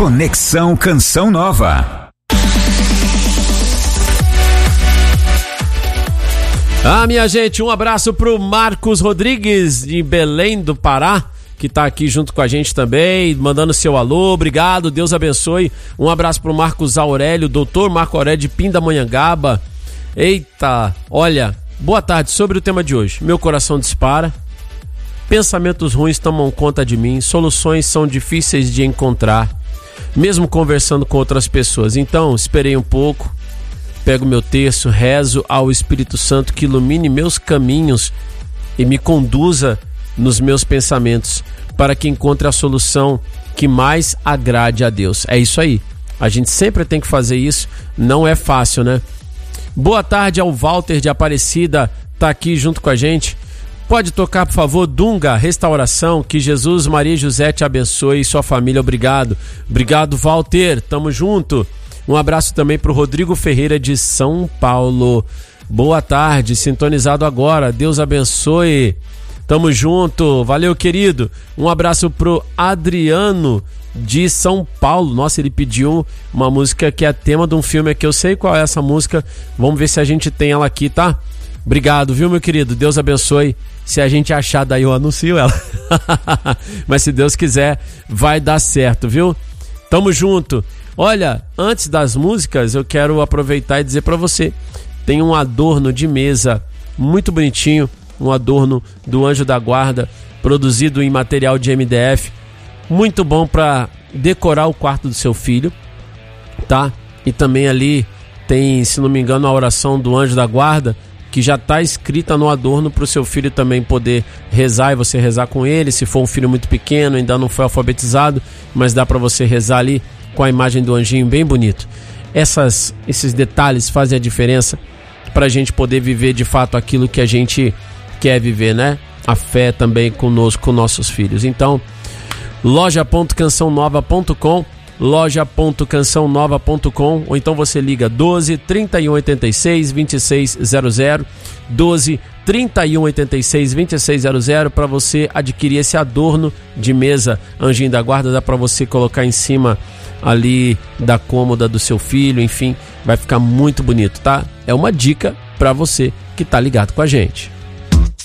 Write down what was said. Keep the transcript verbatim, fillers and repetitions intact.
Conexão Canção Nova. Ah, minha gente, um abraço pro Marcos Rodrigues de Belém do Pará, que tá aqui junto com a gente também, mandando seu alô, obrigado, Deus abençoe. Um abraço pro Marcos Aurélio, doutor Marco Aurélio de Pindamonhangaba. Eita, olha, boa tarde, sobre o tema de hoje. Meu coração dispara, pensamentos ruins tomam conta de mim, soluções são difíceis de encontrar, mesmo conversando com outras pessoas. Então, esperei um pouco, pego meu terço, rezo ao Espírito Santo que ilumine meus caminhos e me conduza nos meus pensamentos para que encontre a solução que mais agrade a Deus. É isso aí. A gente sempre tem que fazer isso. Não é fácil, né? Boa tarde ao Walter de Aparecida, tá aqui junto com a gente. Pode tocar, por favor, Dunga, Restauração. Que Jesus, Maria e José te abençoe e sua família. Obrigado. Obrigado, Walter. Tamo junto. Um abraço também pro Rodrigo Ferreira de São Paulo. Boa tarde, sintonizado agora. Deus abençoe. Tamo junto. Valeu, querido. Um abraço pro Adriano de São Paulo. Nossa, ele pediu uma música que é tema de um filme que eu sei qual é essa música. Vamos ver se a gente tem ela aqui, tá? Obrigado, viu, meu querido? Deus abençoe. Se a gente achar, daí eu anuncio ela. Mas se Deus quiser, vai dar certo, viu? Tamo junto. Olha, antes das músicas, eu quero aproveitar e dizer pra você, tem um adorno de mesa muito bonitinho, um adorno do Anjo da Guarda, produzido em material de M D F, muito bom pra decorar o quarto do seu filho, tá? E também ali tem, se não me engano, a oração do Anjo da Guarda, que já está escrita no adorno para o seu filho também poder rezar e você rezar com ele. Se for um filho muito pequeno, ainda não foi alfabetizado, mas dá para você rezar ali com a imagem do anjinho bem bonito. Essas, esses detalhes fazem a diferença para a gente poder viver de fato aquilo que a gente quer viver, né? A fé também conosco, com nossos filhos. Então, loja ponto canção nova ponto com, loja ponto canção nova ponto com, ou então você liga doze, trinta e um, oitenta e seis, vinte e seis zero zero, doze, trinta e um, oitenta e seis, vinte e seis zero zero, para você adquirir esse adorno de mesa Anjinho da Guarda. Dá para você colocar em cima ali da cômoda do seu filho, enfim, vai ficar muito bonito, tá? É uma dica para você que tá ligado com a gente.